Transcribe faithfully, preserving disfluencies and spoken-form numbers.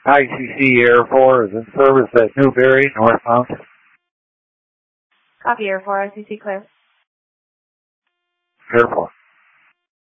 I C C Air four is in service at Newberry, northbound. Copy, Air four, I C C clear. Air four.